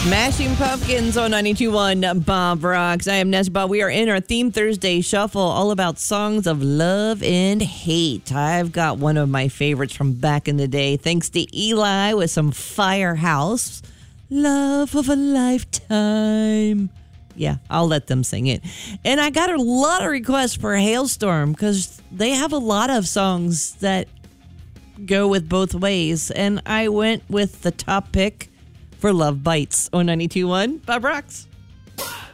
Smashing Pumpkins on 92.1 Bob Rocks. I am Nesba. We are in our Theme Thursday Shuffle, all about songs of love and hate. I've got one of my favorites from back in the day, thanks to Eli with some Firehouse. Love of a Lifetime. Yeah, I'll let them sing it. And I got a lot of requests for Hailstorm because they have a lot of songs that go with both ways. And I went with the top pick for Love Bites on 92.1 Bob Rocks.